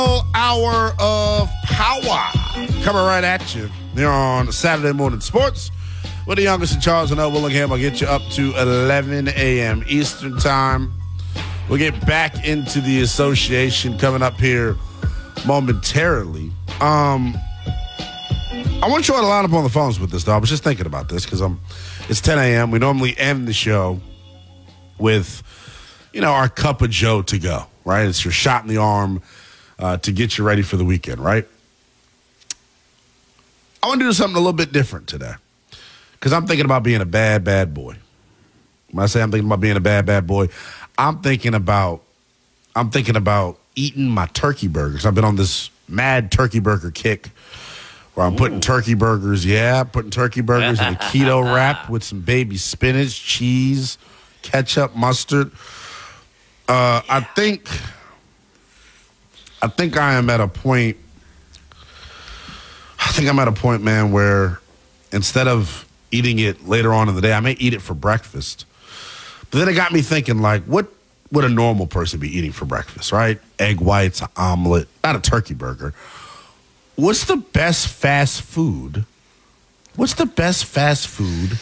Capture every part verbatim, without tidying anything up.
Hour of power coming right at you here on Saturday Morning Sports with the youngest in Charles and O. Willingham. I'll get you up to eleven a.m. Eastern Time. We'll get back into the association coming up here momentarily. Um, I want you all to line up on the phones with this, though. I was just thinking about this because I'm. It's ten a.m. We normally end the show with, you know, our cup of Joe to go, right? It's your shot in the arm uh, to get you ready for the weekend, right? I want to do something a little bit different today because I'm thinking about being a bad, bad boy. When I say I'm thinking about being a bad, bad boy, I'm thinking about I'm thinking about eating my turkey burgers. I've been on this mad turkey burger kick where I'm Ooh. putting turkey burgers, yeah, putting turkey burgers in a keto wrap with some baby spinach, cheese, ketchup, mustard. Uh, yeah. I think I think I am at a point I think I'm at a point, man, where instead of eating it later on in the day, I may eat it for breakfast. But then it got me thinking, like, what would a normal person be eating for breakfast, right? Egg whites, an omelet, not a turkey burger. What's the best fast food? What's the best fast food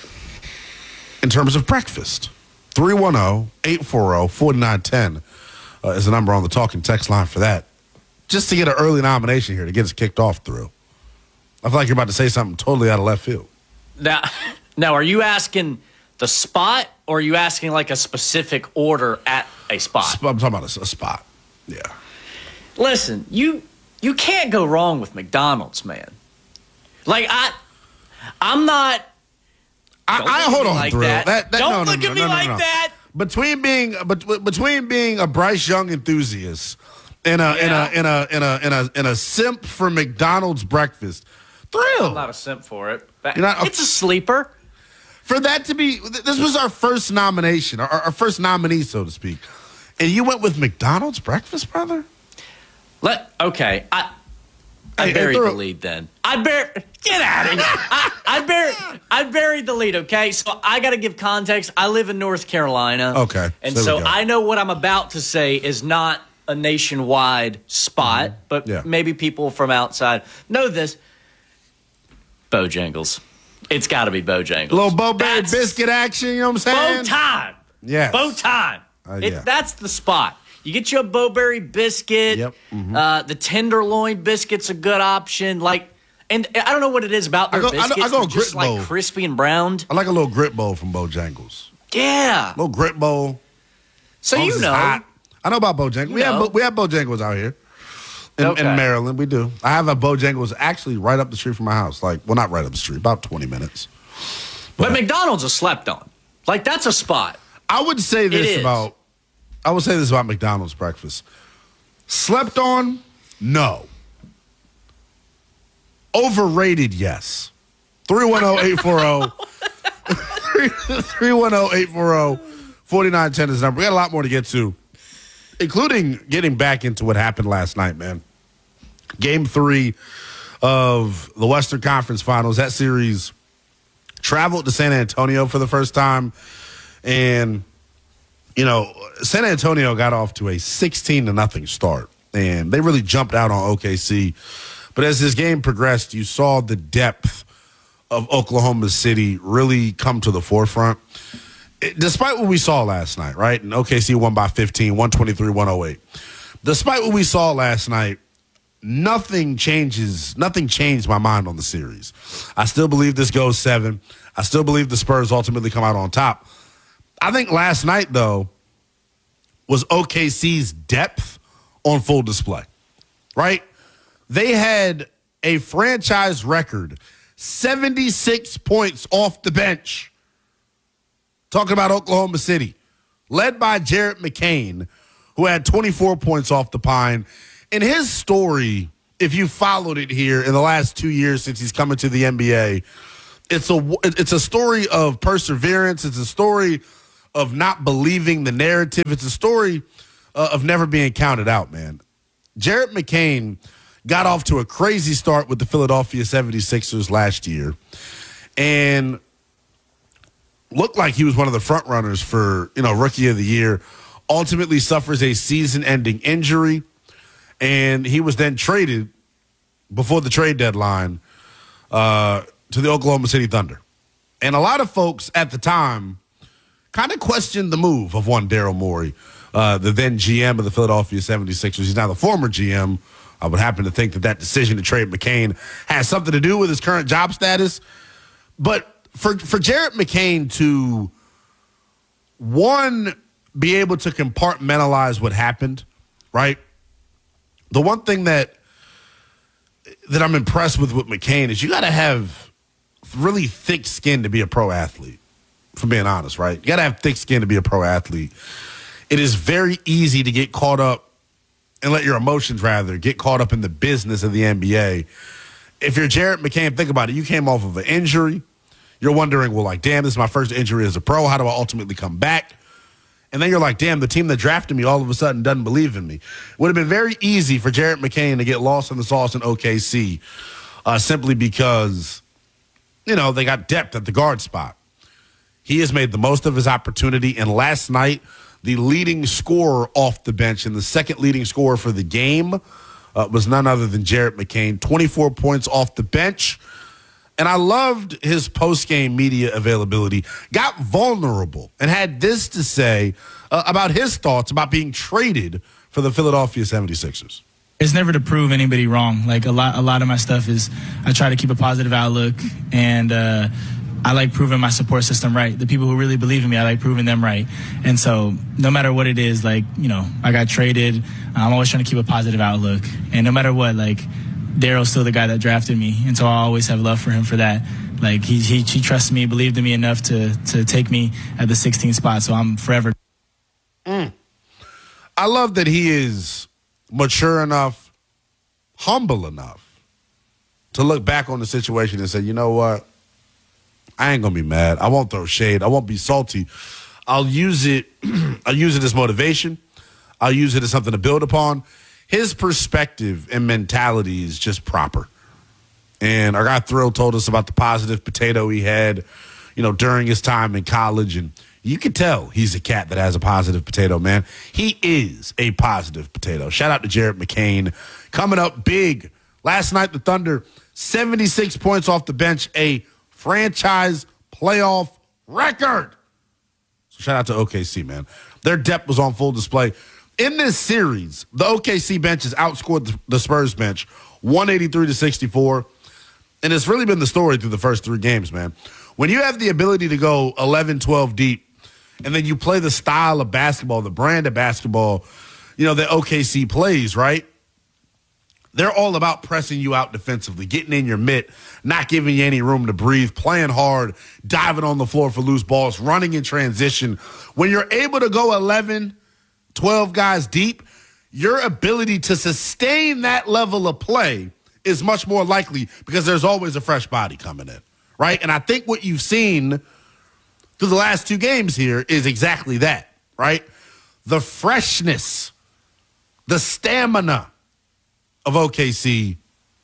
in terms of breakfast? three one zero, eight four zero, four nine one zero uh, is the number on the talking text line for that. Just to get an early nomination here to get us kicked off through. I feel like you're about to say something totally out of left field. Now, now, are you asking the spot or are you asking like a specific order at a spot? I'm talking about a, a spot. Yeah. Listen, you you can't go wrong with McDonald's, man. Like I, I'm not. I, I hold on, like Thrill. that. That, that, don't no, no, look no, at me no, no, like no. that. Between being bet, between being a Bryce Young enthusiast and a Yeah. and a and a and a and a and a simp for McDonald's breakfast, Thrill. I'm not a simp for it. You're not, it's a sleeper. For that to be, this was our first nomination, our, our first nominee, so to speak, and you went with McDonald's breakfast, brother. Let okay. I I Hey, buried hey, the Thrill. lead. Then I buried. Get out of here. I, I buried. I buried the lead. Okay, so I got to give context. I live in North Carolina. Okay, and so there so we go. I know what I'm about to say is not a nationwide spot, Mm-hmm. but Yeah. maybe people from outside know this. Bojangles. It's got to be Bojangles. Little Bo Berry That's biscuit action, you know what I'm saying? Bow time. Yes. Bow time. Uh, It, yeah. That's the spot. You get you a Bowberry biscuit. Yep. Mhm. Uh, the tenderloin biscuit's a good option. Like, and I don't know what it is about their I go- I go- I biscuits. go They're just grit bowl. like crispy and browned. I like a little grit bowl from Bojangles. Yeah. little grit bowl. So As long you as it's know. hot. I know about Bojangles. You We have know. Bo- we have Bojangles out here in, Okay. in Maryland. We do. I have a Bojangles actually right up the street from my house. Like, well, not right up the street, about twenty minutes. But McDonald's is slept on. Like, that's a spot. I would say It this is. about I would say this about McDonald's breakfast. Slept on? No. Overrated, yes. three one zero, eight four zero three one zero, eight four zero, four nine one zero is the number. We got a lot more to get to, including getting back into what happened last night, man. Game three of the Western Conference Finals. That series traveled to San Antonio for the first time. And, you know, San Antonio got off to a sixteen to nothing start. And they really jumped out on O K C. But as this game progressed, you saw the depth of Oklahoma City really come to the forefront. It, despite what we saw last night, right? And O K C won by fifteen, one twenty-three, one oh eight. Despite what we saw last night, nothing changes. Nothing changed my mind on the series. I still believe this goes seven. I still believe the Spurs ultimately come out on top. I think last night, though, was O K C's depth on full display, right? They had a franchise record, seventy-six points off the bench. Talking about Oklahoma City, led by Jarrett McCain, who had twenty-four points off the pine. In his story, if you followed it here in the last two years since he's coming to the N B A, it's a it's a story of perseverance. It's a story of not believing the narrative. It's a story uh, of never being counted out, man. Jarrett McCain got off to a crazy start with the Philadelphia seventy-sixers last year and looked like he was one of the front runners for, you know, Rookie of the Year. Ultimately suffers a season-ending injury. And he was then traded before the trade deadline uh, to the Oklahoma City Thunder. And a lot of folks at the time kind of questioned the move of one Daryl Morey, uh, the then G M of the Philadelphia seventy-sixers. He's now the former G M. I would happen to think that that decision to trade McCain has something to do with his current job status. But for, for Jarrett McCain to, one, be able to compartmentalize what happened, right? The one thing that that I'm impressed with with McCain is you got to have really thick skin to be a pro athlete, for being honest, right? You got to have thick skin to be a pro athlete. It is very easy to get caught up and let your emotions, rather, get caught up in the business of the N B A. If you're Jarrett McCain, think about it. You came off of an injury. You're wondering, well, like, damn, this is my first injury as a pro. How do I ultimately come back? And then you're like, damn, the team that drafted me all of a sudden doesn't believe in me. Would have been very easy for Jarrett McCain to get lost in the sauce in O K C uh, simply because, you know, they got depth at the guard spot. He has made the most of his opportunity, and last night, the leading scorer off the bench and the second leading scorer for the game uh, was none other than Jarrett McCain, twenty-four points off the bench. And I loved his post-game media availability, got vulnerable, and had this to say uh, about his thoughts about being traded for the Philadelphia seventy-sixers. It's never to prove anybody wrong. Like, a lot, a lot of my stuff is I try to keep a positive outlook, and uh, I like proving my support system right. The people who really believe in me, I like proving them right. And so no matter what it is, like, you know, I got traded. I'm always trying to keep a positive outlook. And no matter what, like, Daryl's still the guy that drafted me, and so I always have love for him for that. Like, he he, he trusts me, believed in me enough to to take me at the sixteenth spot, so I'm forever. Mm. I love that he is mature enough, humble enough to look back on the situation and say, you know what? I ain't going to be mad. I won't throw shade. I won't be salty. I'll use it. I'll use it as motivation. I'll use it as something to build upon. His perspective and mentality is just proper. And our guy Thrill told us about the positive potato he had, you know, during his time in college. And you can tell he's a cat that has a positive potato, man. He is a positive potato. Shout out to Jarrett McCain. Coming up big. Last night, the Thunder, seventy-six points off the bench, a franchise playoff record. So shout out to O K C, man. Their depth was on full display. In this series, the O K C bench has outscored the Spurs bench one eighty-three to sixty-four. And it's really been the story through the first three games, man. When you have the ability to go eleven, twelve deep, and then you play the style of basketball, the brand of basketball, you know, that O K C plays, right? They're all about pressing you out defensively, getting in your mitt, not giving you any room to breathe, playing hard, diving on the floor for loose balls, running in transition. When you're able to go eleven, twelve guys deep, your ability to sustain that level of play is much more likely because there's always a fresh body coming in, right? And I think what you've seen through the last two games here is exactly that, right? The freshness, the stamina of O K C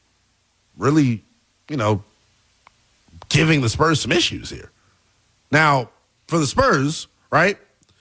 really, you know, giving the Spurs some issues here. Now, for the Spurs, right,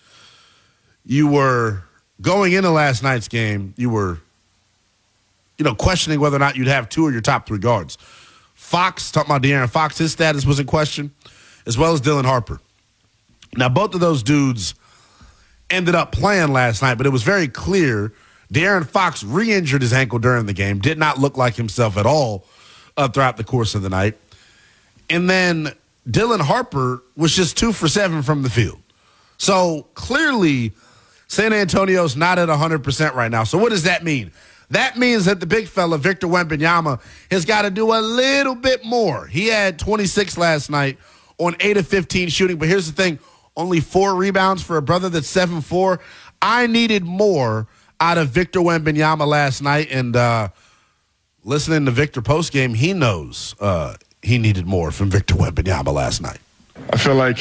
you were going into last night's game, you were, you know, questioning whether or not you'd have two of your top three guards. Fox, talking about De'Aaron Fox, his status was in question, as well as Dylan Harper. Now, both of those dudes ended up playing last night, but it was very clear De'Aaron Fox re-injured his ankle during the game, did not look like himself at all uh, throughout the course of the night. And then Dylan Harper was just two for seven from the field. So clearly San Antonio's not at one hundred percent right now. So what does that mean? That means that the big fella, Victor Wembanyama, has got to do a little bit more. He had twenty-six last night on eight of fifteen shooting. But here's the thing, only four rebounds for a brother that's seven four. I needed more out of Victor Wembanyama last night, and uh, listening to Victor postgame, he knows uh, he needed more from Victor Wembanyama last night. I feel like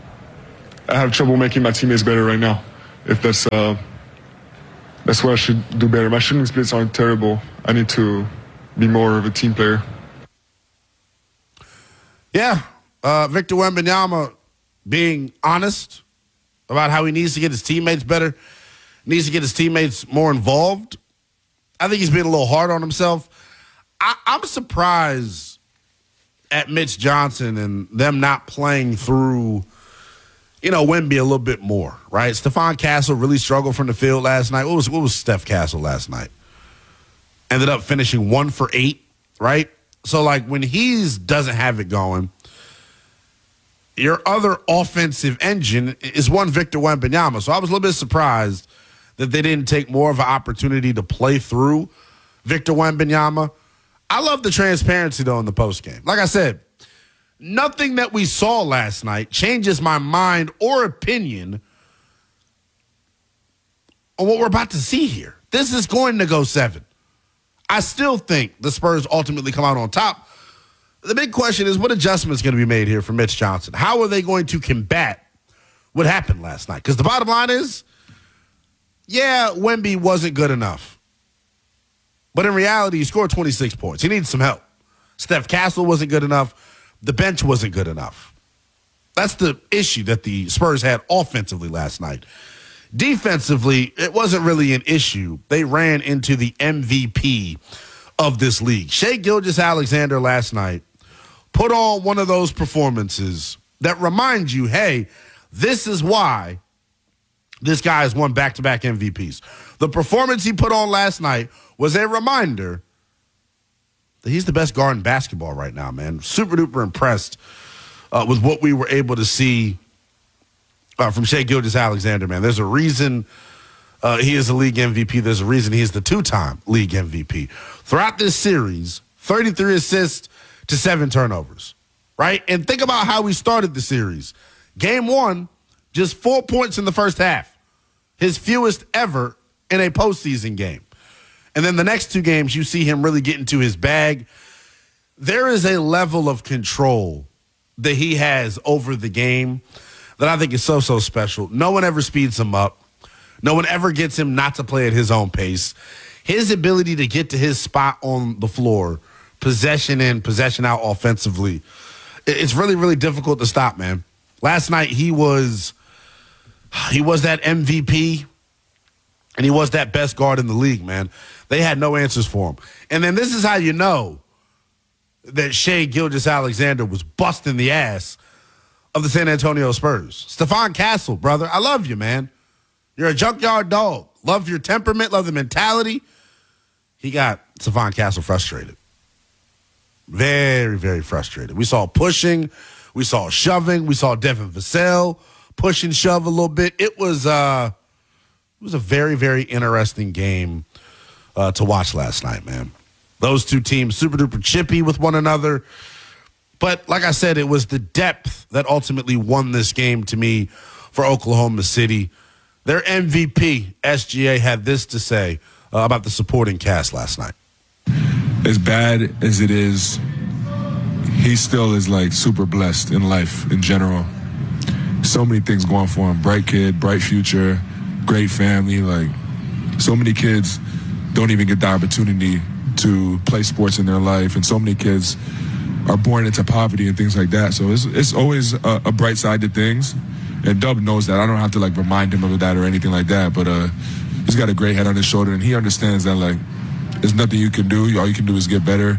I have trouble making my teammates better right now. If that's uh, that's what I should do better. My shooting splits aren't terrible. I need to be more of a team player. Yeah, uh, Victor Wembanyama being honest about how he needs to get his teammates better, needs to get his teammates more involved. I think he's being a little hard on himself. I, I'm surprised at Mitch Johnson and them not playing through, you know, Wemby a little bit more, right? Stephon Castle really struggled from the field last night. What was what was Steph Castle last night? Ended up finishing one for eight, right? So, like, when he doesn't have it going, your other offensive engine is one Victor Wembanyama. So I was a little bit surprised that they didn't take more of an opportunity to play through Victor Wembanyama. I love the transparency, though, in the postgame. Like I said, nothing that we saw last night changes my mind or opinion on what we're about to see here. This is going to go seven. I still think the Spurs ultimately come out on top. The big question is, what adjustments going to be made here for Mitch Johnson? How are they going to combat what happened last night? Because the bottom line is, yeah, Wemby wasn't good enough. But in reality, he scored twenty-six points. He needs some help. Steph Castle wasn't good enough. The bench wasn't good enough. That's the issue that the Spurs had offensively last night. Defensively, it wasn't really an issue. They ran into the M V P of this league. Shai Gilgeous-Alexander last night put on one of those performances that remind you, hey, this is why this guy has won back-to-back M V Ps. The performance he put on last night was a reminder that he's the best guard in basketball right now, man. Super-duper impressed uh, with what we were able to see Uh, from Shai Gilgeous-Alexander, man. There's a reason uh, he is a league M V P. There's a reason he is the two-time league M V P. Throughout this series, thirty-three assists to seven turnovers, right? And think about how we started the series. Game one, just four points in the first half. His fewest ever in a postseason game. And then the next two games, you see him really get into his bag. There is a level of control that he has over the game that I think is so, so special. No one ever speeds him up. No one ever gets him not to play at his own pace. His ability to get to his spot on the floor, possession in, possession out offensively, it's really, really difficult to stop, man. Last night, he was he was that M V P, and he was that best guard in the league, man. They had no answers for him. And then this is how you know that Shai Gilgeous-Alexander was busting the ass of the San Antonio Spurs. Stephon Castle, brother, I love you, man. You're a junkyard dog. Love your temperament, love the mentality. He got Stephon Castle frustrated. Very, very frustrated. We saw pushing. We saw shoving. We saw Devin Vassell push and shove a little bit. It was, uh, it was a very, very interesting game uh, to watch last night, man. Those two teams super-duper chippy with one another. But like I said, it was the depth that ultimately won this game to me for Oklahoma City. Their M V P, S G A, had this to say uh, about the supporting cast last night. As bad as it is, he still is like super blessed in life in general. So many things going for him. Bright kid, bright future, great family. Like, so many kids don't even get the opportunity to play sports in their life. And so many kids are born into poverty and things like that. So it's it's always a, a bright side to things. And Dub knows that. I don't have to like remind him of that or anything like that. But uh, he's got a great head on his shoulder, and he understands that like there's nothing you can do. All you can do is get better.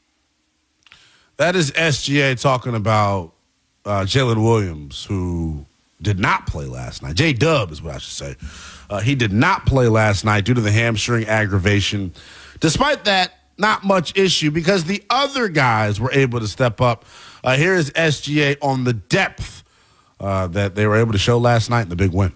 That is S G A talking about uh, Jalen Williams, who did not play last night. J-Dub is what I should say. Uh, he did not play last night due to the hamstring aggravation. Despite that, not much issue because the other guys were able to step up. Uh, here is S G A on the depth uh, that they were able to show last night in the big win.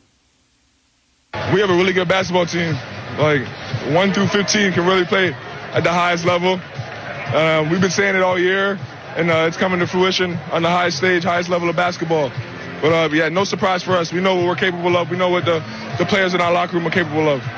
We have a really good basketball team. Like, one through fifteen can really play at the highest level. Uh, we've been saying it all year, and uh, it's coming to fruition on the highest stage, highest level of basketball. But, uh, yeah, no surprise for us. We know what we're capable of. We know what the, the players in our locker room are capable of.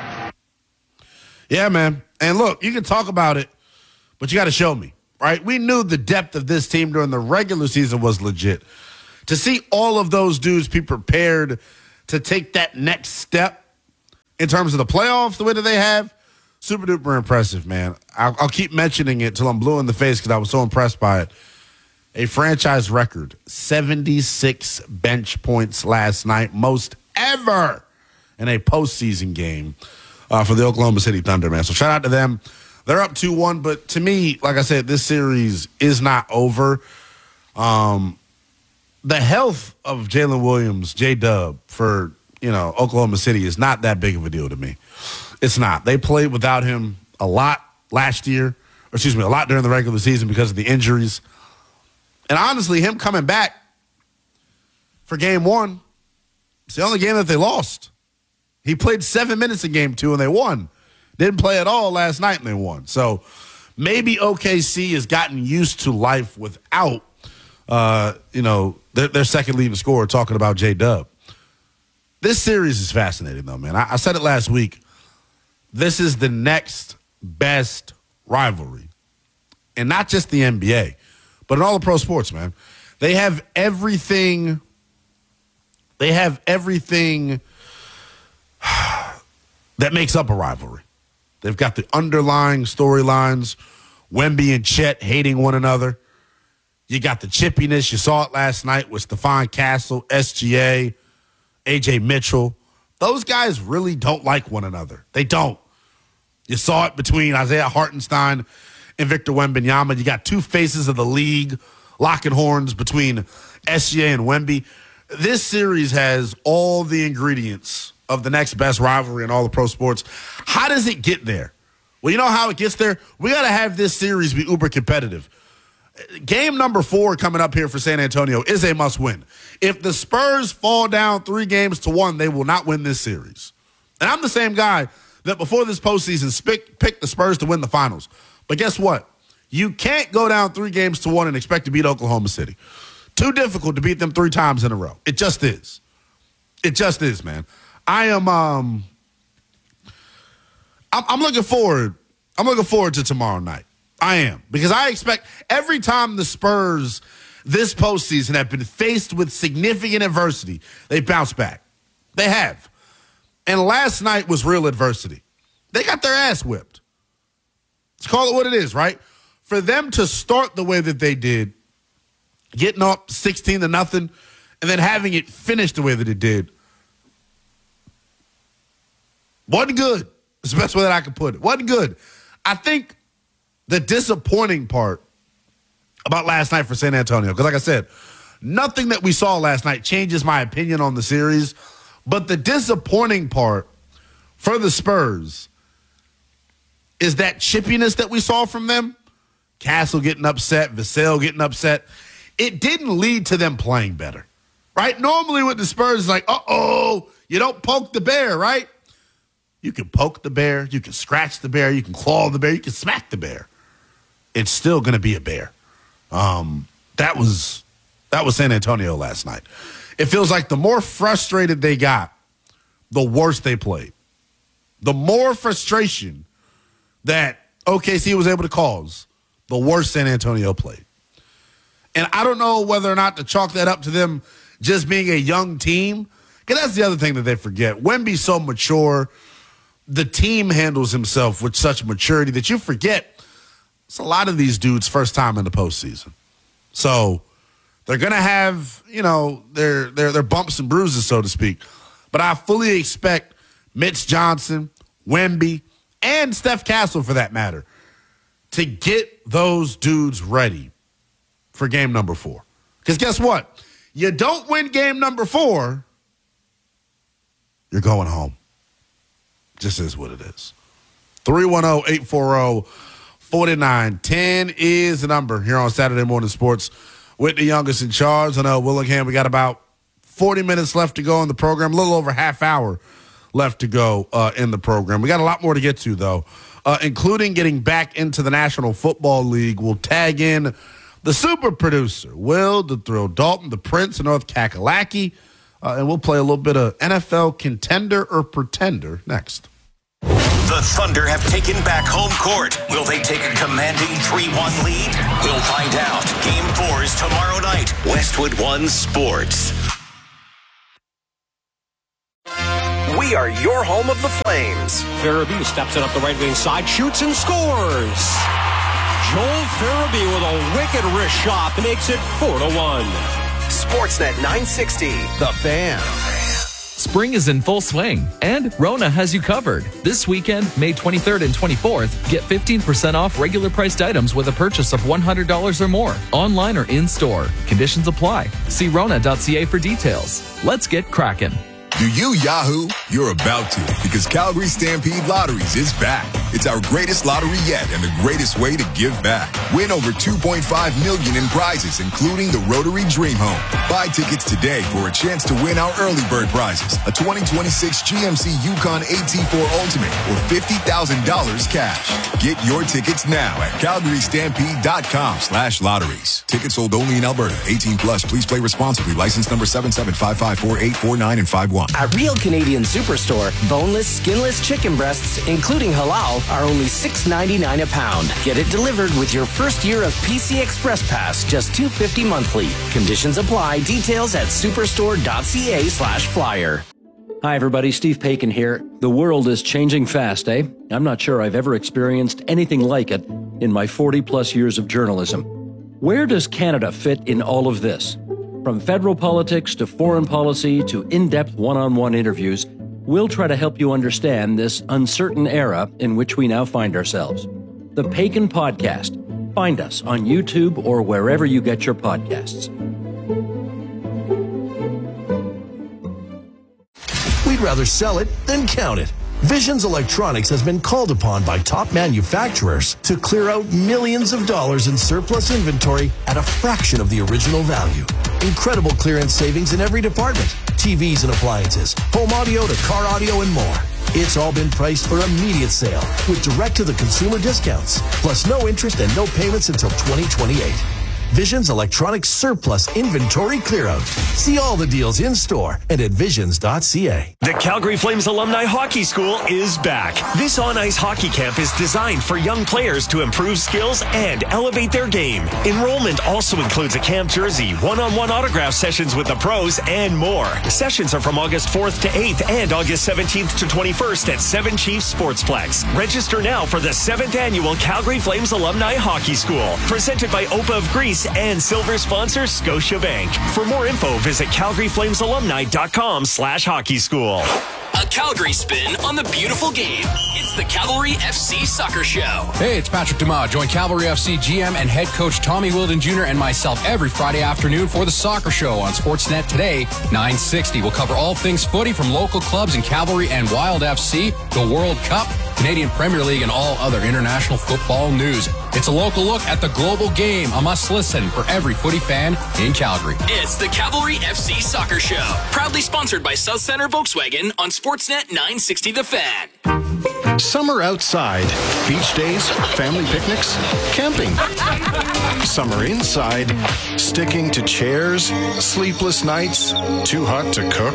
Yeah, man. And look, you can talk about it, but you got to show me, right? We knew the depth of this team during the regular season was legit. To see all of those dudes be prepared to take that next step in terms of the playoffs, the way that they have, super duper impressive, man. I'll, I'll keep mentioning it till I'm blue in the face because I was so impressed by it. A franchise record, seventy-six bench points last night, most ever in a postseason game uh, for the Oklahoma City Thunder, man. So shout out to them. They're up two one, but to me, like I said, this series is not over. Um, the health of Jalen Williams, J-Dub, for, you know, Oklahoma City is not that big of a deal to me. It's not. They played without him a lot last year, or excuse me, a lot during the regular season because of the injuries. And honestly, him coming back for game one, it's the only game that they lost. He played seven minutes in game two, and they won. Didn't play at all last night, and they won. So maybe O K C has gotten used to life without, uh, you know, their, their second leading scorer talking about J-Dub. This series is fascinating, though, man. I, I said it last week. This is the next best rivalry. And not just the N B A, but in all the pro sports, man. They have everything. They have everything that makes up a rivalry. They've got the underlying storylines, Wemby and Chet hating one another. You got the chippiness. You saw it last night with Stephon Castle, S G A, A J Mitchell. Those guys really don't like one another. They don't. You saw it between Isaiah Hartenstein and Victor Wembanyama. You got two faces of the league locking horns between S G A and Wemby. This series has all the ingredients of the next best rivalry in all the pro sports. How does it get there? Well, you know how it gets there? We got to have this series be uber competitive. Game number four coming up here for San Antonio is a must win. If the Spurs fall down three games to one, they will not win this series. And I'm the same guy that before this postseason picked the Spurs to win the finals. But guess what? You can't go down three games to one and expect to beat Oklahoma City. Too difficult to beat them three times in a row. It just is. It just is, man. I am um I'm, I'm looking forward. I'm looking forward to tomorrow night. I am. Because I expect every time the Spurs this postseason have been faced with significant adversity, they bounce back. They have. And last night was real adversity. They got their ass whipped. Let's call it what it is, right? For them to start the way that they did, getting up sixteen to nothing, and then having it finish the way that it did, wasn't good. It's the best way that I could put it. Wasn't good. I think the disappointing part about last night for San Antonio, because like I said, nothing that we saw last night changes my opinion on the series, but the disappointing part for the Spurs is that chippiness that we saw from them. Castle getting upset, Vassell getting upset. It didn't lead to them playing better, right? Normally with the Spurs, it's like, uh-oh, you don't poke the bear, right? You can poke the bear, you can scratch the bear, you can claw the bear, you can smack the bear. It's still going to be a bear. Um, that was that was San Antonio last night. It feels like the more frustrated they got, the worse they played. The more frustration that O K C was able to cause, the worse San Antonio played. And I don't know whether or not to chalk that up to them just being a young team, because that's the other thing that they forget. Wemby's so mature. The team handles himself with such maturity that you forget it's a lot of these dudes' first time in the postseason. So they're going to have, you know, their, their, their bumps and bruises, so to speak. But I fully expect Mitch Johnson, Wemby, and Steph Castle, for that matter, to get those dudes ready for game number four. Because guess what? You don't win game number four, you're going home. Just is what it is. three one zero, eight four zero, four nine one zero is the number here on Saturday Morning Sports with the youngest in charge. I know Willingham, we got about forty minutes left to go in the program, a little over half hour left to go uh, in the program. We got a lot more to get to, though, uh, including getting back into the National Football League. We'll tag in the super producer, Will, the Thrill Dalton, the Prince of North Kakalaki, uh, and we'll play a little bit of N F L Contender or Pretender next. The Thunder have taken back home court. Will they take a commanding three one lead? We'll find out. Game four is tomorrow night. Westwood One Sports. We are your home of the Flames. Farabee steps it up the right wing side, shoots and scores. Joel Farabee with a wicked wrist shot makes it four to one. Sportsnet nine sixty. The Fan. Spring is in full swing, and Rona has you covered. This weekend, May twenty-third and twenty-fourth, get fifteen percent off regular priced items with a purchase of one hundred dollars or more, online or in-store. Conditions apply. See Rona dot c a for details. Let's get cracking. Do you Yahoo? You're about to, because Calgary Stampede Lotteries is back. It's our greatest lottery yet and the greatest way to give back. Win over two point five million dollars in prizes, including the Rotary Dream Home. Buy tickets today for a chance to win our early bird prizes, a twenty twenty-six G M C Yukon A T four Ultimate or fifty thousand dollars cash. Get your tickets now at calgary stampede dot com slash lotteries. Tickets sold only in Alberta. eighteen plus. Please play responsibly. License number seven seven five five four eight four nine and five one. At Real Canadian Superstore, boneless, skinless chicken breasts, including halal, are only six ninety-nine a pound. Get it delivered with your first year of P C Express Pass, just two fifty monthly. Conditions apply. Details at superstore dot c a slash flyer. Hi, everybody. Steve Paikin here. The world is changing fast, eh? I'm not sure I've ever experienced anything like it in my forty plus years of journalism. Where does Canada fit in all of this? From federal politics to foreign policy to in-depth one-on-one interviews, we'll try to help you understand this uncertain era in which we now find ourselves. The Paikin Podcast. Find us on YouTube or wherever you get your podcasts. We'd rather sell it than count it. Visions Electronics has been called upon by top manufacturers to clear out millions of dollars in surplus inventory at a fraction of the original value. Incredible clearance savings in every department. T Vs and appliances, home audio to car audio and more. It's all been priced for immediate sale with direct-to-the-consumer discounts, plus no interest and no payments until twenty twenty-eight. Visions Electronics Surplus Inventory Clearout. See all the deals in store and at visions dot c a. The Calgary Flames Alumni Hockey School is back. This on-ice hockey camp is designed for young players to improve skills and elevate their game. Enrollment also includes a camp jersey, one-on-one autograph sessions with the pros, and more. Sessions are from August fourth to eighth and August seventeenth to twenty-first at Seven Chiefs Sportsplex. Register now for the seventh Annual Calgary Flames Alumni Hockey School, presented by O P A of Greece and silver sponsor Scotiabank. For more info, visit calgary flames alumni dot com slash hockey school. A Calgary spin on the beautiful game. It's the Cavalry F C Soccer Show. Hey, it's Patrick Dumas. Join Cavalry F C G M and head coach Tommy Wilden Junior and myself every Friday afternoon for the Soccer Show on Sportsnet today, nine sixty. We'll cover all things footy from local clubs in Cavalry and Wild F C, the World Cup, Canadian Premier League, and all other international football news. It's a local look at the global game, a must-listen for every footy fan in Calgary. It's the Cavalry F C Soccer Show, proudly sponsored by South Center Volkswagen on Sportsnet nine sixty The Fan. Summer outside, beach days, family picnics, camping. Summer inside, sticking to chairs, sleepless nights, too hot to cook.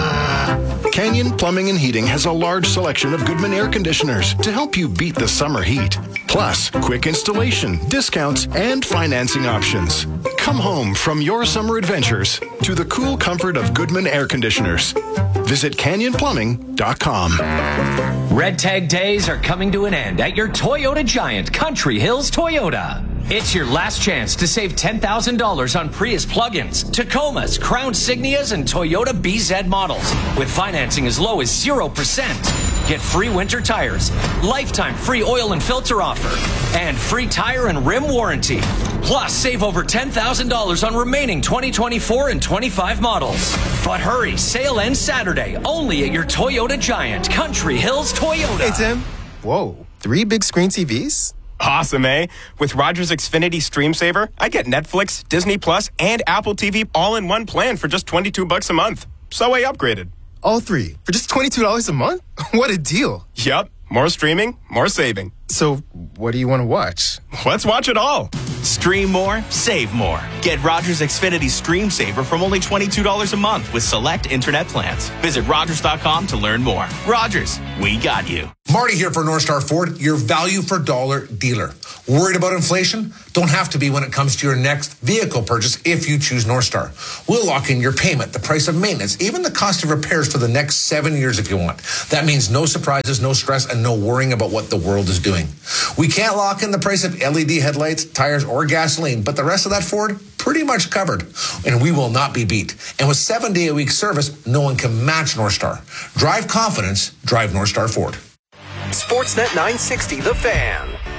Canyon Plumbing and Heating has a large selection of Goodman air conditioners to help you beat the summer heat. Plus, quick installation, discounts, and financing options. Come home from your summer adventures to the cool comfort of Goodman air conditioners. Visit canyon plumbing dot com. Red Tag Days are coming to an end at your Toyota Giant, Country Hills Toyota. It's your last chance to save ten thousand dollars on Prius plug-ins, Tacomas, Crown Signias, and Toyota B Z models with financing as low as zero percent. Get free winter tires, lifetime free oil and filter offer, and free tire and rim warranty. Plus, save over ten thousand dollars on remaining twenty twenty-four and twenty-five models. But hurry, sale ends Saturday, only at your Toyota Giant, Country Hills Toyota. Hey, Tim. Whoa, three big screen T Vs? Awesome, eh? With Rogers Xfinity Stream Saver, I get Netflix, Disney Plus, and Apple T V all in one plan for just twenty-two bucks a month. So I upgraded. All three for just twenty-two dollars a month? What a deal. Yup. More streaming, more saving. So what do you want to watch? Let's watch it all. Stream more, save more. Get Rogers Xfinity Stream Saver from only twenty-two dollars a month with select internet plans. Visit Rogers dot com to learn more. Rogers, we got you. Marty here for North Star Ford, your value for dollar dealer. Worried about inflation? Don't have to be when it comes to your next vehicle purchase if you choose North Star. We'll lock in your payment, the price of maintenance, even the cost of repairs for the next seven years if you want. That means no surprises, no stress, and no worrying about what the world is doing. We can't lock in the price of L E D headlights, tires, or gasoline, but the rest of that Ford, pretty pretty much covered, and we will not be beat. And with seven-day-a-week service, no one can match North Star. Drive confidence, drive North Star Ford. Sportsnet nine sixty, The Fan.